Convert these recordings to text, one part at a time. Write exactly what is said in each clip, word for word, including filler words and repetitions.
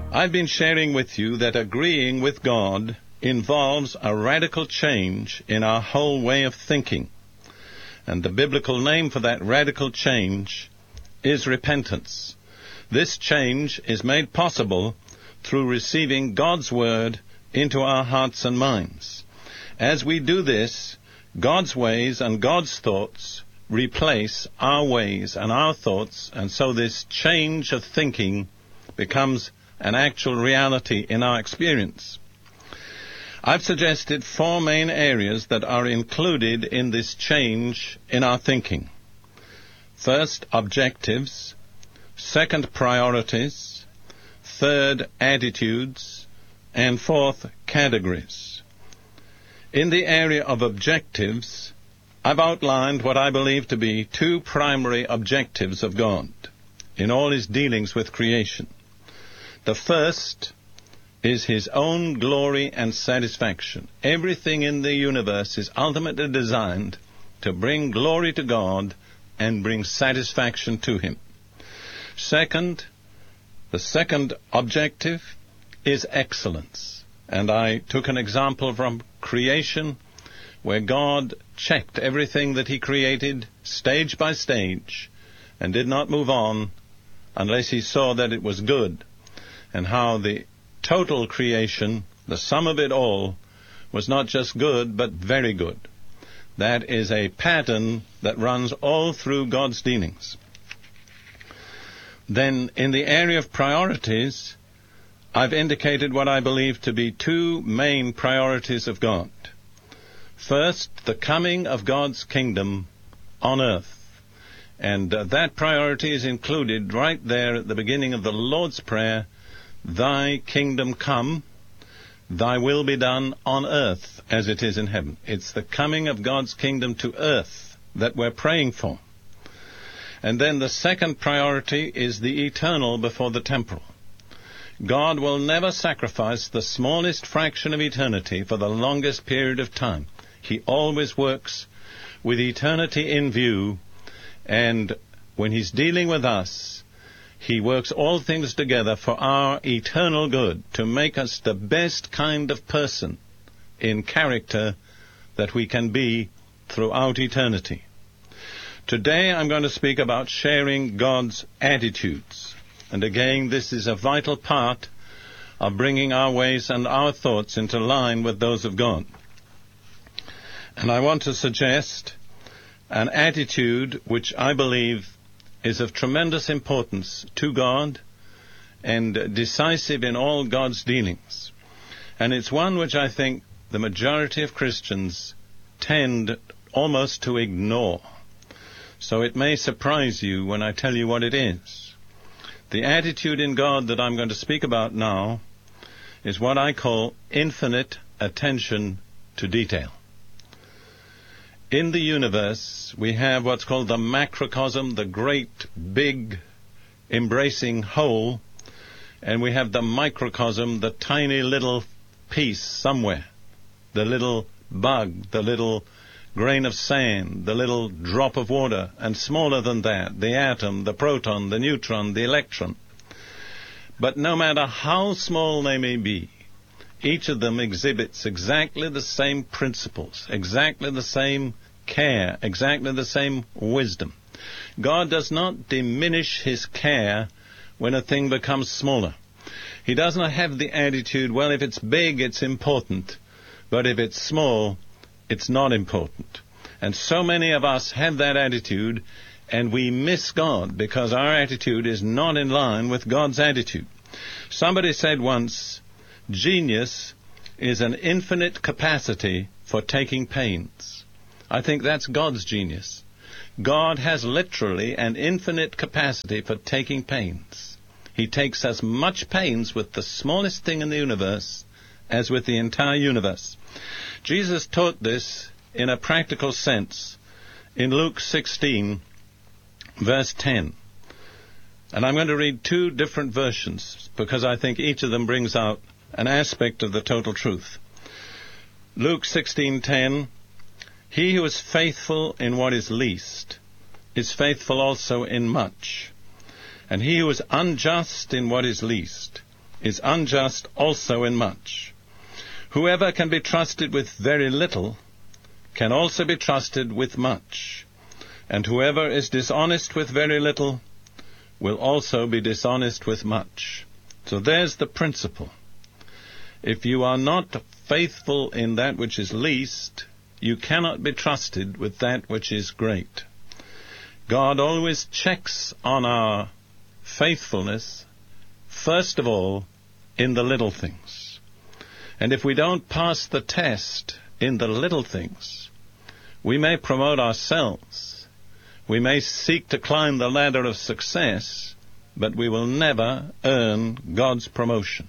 I've been sharing with you that agreeing with God involves a radical change in our whole way of thinking. And the biblical name for that radical change is repentance. This change is made possible through receiving God's Word into our hearts and minds. As we do this, God's ways and God's thoughts replace our ways and our thoughts, and so this change of thinking becomes an actual reality in our experience. I've suggested four main areas that are included in this change in our thinking. First, objectives. Second, priorities. Third, attitudes. And fourth, categories. In the area of objectives, I've outlined what I believe to be two primary objectives of God in all his dealings with creation. The first is his own glory and satisfaction. Everything in the universe is ultimately designed to bring glory to God and bring satisfaction to him. Second, the second objective is excellence. And I took an example from creation where God checked everything that he created stage by stage and did not move on unless he saw that it was good, and how the total creation, the sum of it all, was not just good, but very good. That is a pattern that runs all through God's dealings. Then, in the area of priorities, I've indicated what I believe to be two main priorities of God. First, the coming of God's kingdom on earth. And uh, that priority is included right there at the beginning of the Lord's Prayer, Thy kingdom come, Thy will be done on earth as it is in heaven. It's the coming of God's kingdom to earth that we're praying for. And then the second priority is the eternal before the temporal. God will never sacrifice the smallest fraction of eternity for the longest period of time. He always works with eternity in view, and when he's dealing with us, he works all things together for our eternal good, to make us the best kind of person in character that we can be throughout eternity. Today I'm going to speak about sharing God's attitudes. And again, this is a vital part of bringing our ways and our thoughts into line with those of God. And I want to suggest an attitude which I believe is of tremendous importance to God and decisive in all God's dealings. And it's one which I think the majority of Christians tend almost to ignore. So it may surprise you when I tell you what it is. The attitude in God that I'm going to speak about now is what I call infinite attention to detail. In the universe, we have what's called the macrocosm, the great, big, embracing whole, and we have the microcosm, the tiny little piece somewhere, the little bug, the little grain of sand, the little drop of water, and smaller than that, the atom, the proton, the neutron, the electron. But no matter how small they may be, each of them exhibits exactly the same principles, exactly the same care, exactly the same wisdom. God does not diminish his care when a thing becomes smaller. He does not have the attitude, well, if it's big, it's important, but if it's small, it's not important. And so many of us have that attitude, and we miss God because our attitude is not in line with God's attitude. Somebody said once, genius is an infinite capacity for taking pains. I think that's God's genius. God has literally an infinite capacity for taking pains. He takes as much pains with the smallest thing in the universe as with the entire universe. Jesus taught this in a practical sense in Luke sixteen, verse ten. And I'm going to read two different versions because I think each of them brings out an aspect of the total truth. Luke sixteen ten, he who is faithful in what is least is faithful also in much. And he who is unjust in what is least is unjust also in much. Whoever can be trusted with very little can also be trusted with much, and whoever is dishonest with very little will also be dishonest with much. So there's the principle. If you are not faithful in that which is least, you cannot be trusted with that which is great. God always checks on our faithfulness, first of all, in the little things. And if we don't pass the test in the little things, we may promote ourselves, we may seek to climb the ladder of success, but we will never earn God's promotion.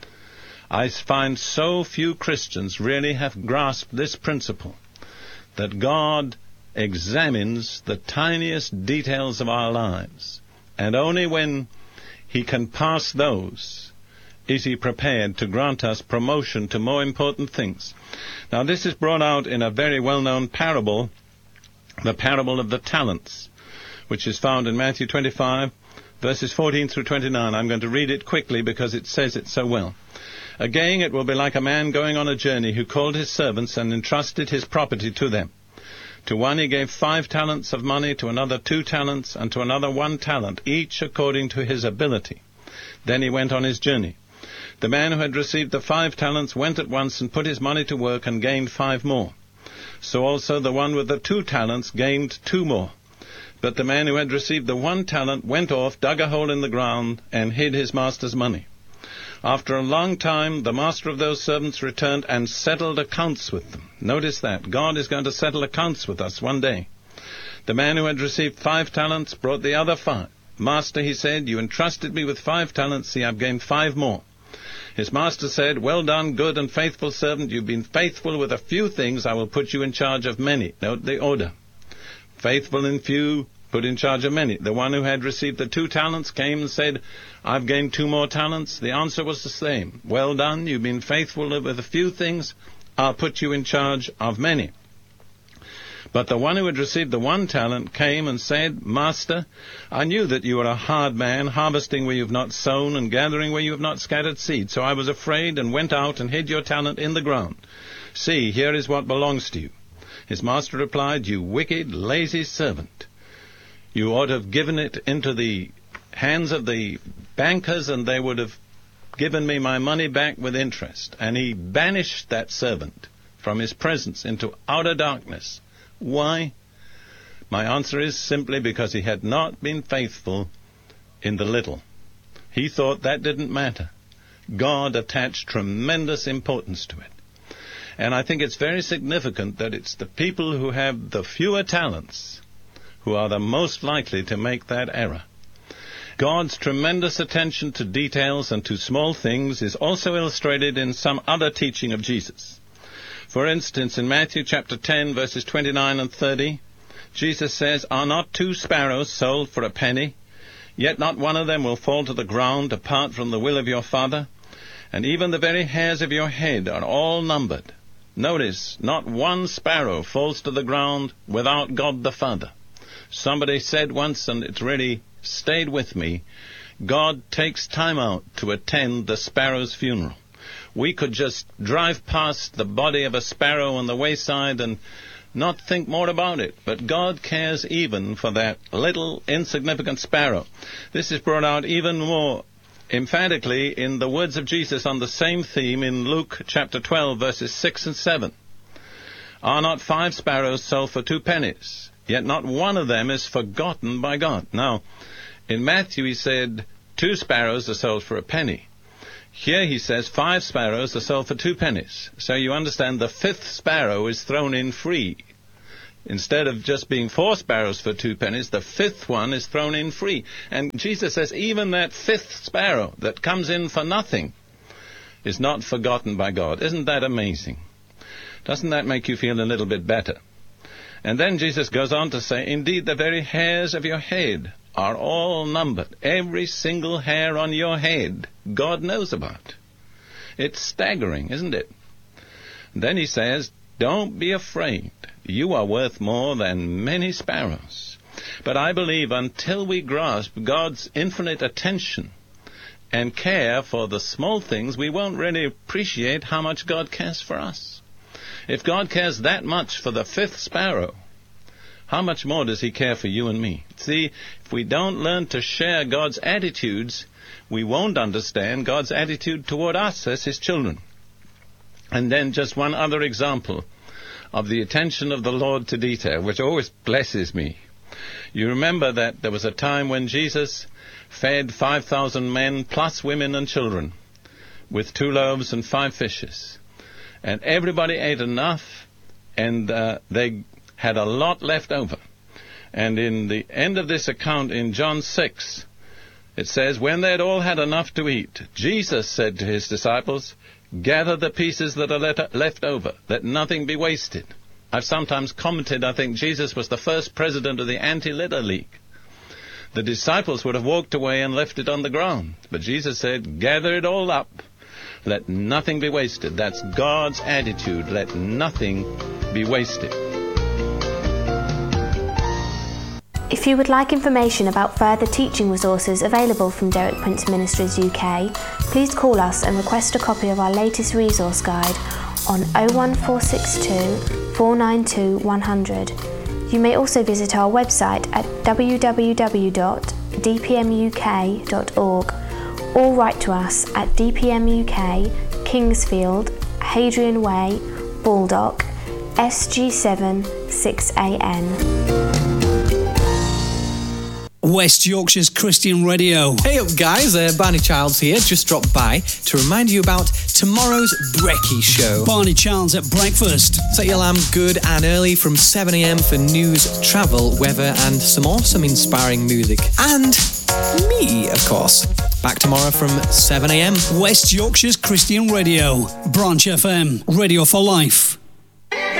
I find so few Christians really have grasped this principle, that God examines the tiniest details of our lives, and only when He can pass those is He prepared to grant us promotion to more important things. Now, this is brought out in a very well-known parable, the parable of the talents, which is found in Matthew twenty-five, verses fourteen through twenty-nine. I'm going to read it quickly because it says it so well. Again, it will be like a man going on a journey who called his servants and entrusted his property to them. To one he gave five talents of money, to another two talents, and to another one talent, each according to his ability. Then he went on his journey. The man who had received the five talents went at once and put his money to work and gained five more. So also the one with the two talents gained two more. But the man who had received the one talent went off, dug a hole in the ground, and hid his master's money. After a long time, the master of those servants returned and settled accounts with them. Notice that. God is going to settle accounts with us one day. The man who had received five talents brought the other five. Master, he said, you entrusted me with five talents. See, I've gained five more. His master said, well done, good and faithful servant. You've been faithful with a few things. I will put you in charge of many. Note the order. Faithful in few, put in charge of many. The one who had received the two talents came and said, I've gained two more talents. The answer was the same. Well done, you've been faithful with a few things. I'll put you in charge of many. But the one who had received the one talent came and said, Master, I knew that you were a hard man, harvesting where you have not sown and gathering where you have not scattered seed. So I was afraid and went out and hid your talent in the ground. See, here is what belongs to you. His master replied, you wicked, lazy servant. You ought to have given it into the hands of the bankers, and they would have given me my money back with interest. And he banished that servant from his presence into outer darkness. Why? My answer is simply because he had not been faithful in the little. He thought that didn't matter. God attached tremendous importance to it. And I think it's very significant that it's the people who have the fewer talents who are the most likely to make that error. God's tremendous attention to details and to small things is also illustrated in some other teaching of Jesus. For instance, in Matthew chapter ten, verses twenty-nine and thirty, Jesus says, are not two sparrows sold for a penny? Yet not one of them will fall to the ground apart from the will of your Father. And even the very hairs of your head are all numbered. Notice, not one sparrow falls to the ground without God the Father. Somebody said once, and it really stayed with me, God takes time out to attend the sparrow's funeral. We could just drive past the body of a sparrow on the wayside and not think more about it. But God cares even for that little insignificant sparrow. This is brought out even more emphatically in the words of Jesus on the same theme in Luke chapter twelve, verses six and seven. Are not five sparrows sold for two pennies? Yet not one of them is forgotten by God. Now, in Matthew he said, two sparrows are sold for a penny. Here he says five sparrows are sold for two pennies. So you understand the fifth sparrow is thrown in free. Instead of just being four sparrows for two pennies, the fifth one is thrown in free. And Jesus says even that fifth sparrow that comes in for nothing is not forgotten by God. Isn't that amazing? Doesn't that make you feel a little bit better? And then Jesus goes on to say, indeed, the very hairs of your head are all numbered. Every single hair on your head, God knows about. It's staggering, isn't it? And then he says, don't be afraid. You are worth more than many sparrows. But I believe until we grasp God's infinite attention and care for the small things, we won't really appreciate how much God cares for us. If God cares that much for the fifth sparrow, how much more does he care for you and me? See, if we don't learn to share God's attitudes, we won't understand God's attitude toward us as his children. And then just one other example of the attention of the Lord to detail, which always blesses me. You remember that there was a time when Jesus fed five thousand men plus women and children with two loaves and five fishes. And everybody ate enough, and uh, they had a lot left over. And in the end of this account in John six, it says, when they had all had enough to eat, Jesus said to his disciples, gather the pieces that are let- left over, let nothing be wasted. I've sometimes commented, I think Jesus was the first president of the Anti-Litter League. The disciples would have walked away and left it on the ground. But Jesus said, gather it all up. Let nothing be wasted. That's God's attitude. Let nothing be wasted. If you would like information about further teaching resources available from Derek Prince Ministries U K, please call us and request a copy of our latest resource guide on oh one four six two, four nine two, one hundred. You may also visit our website at w w w dot d p m u k dot org or write to us at D P M U K, Kingsfield, Hadrian Way, Baldock, S G seven six A N. West Yorkshire's Christian Radio. Hey up guys, uh, Barney Childs here, just dropped by to remind you about tomorrow's Brekkie Show. Barney Childs at breakfast. Set your alarm good and early from seven a m for news, travel, weather and some awesome inspiring music. And me, of course. Back tomorrow from seven a m. West Yorkshire's Christian Radio. Branch F M. Radio for Life.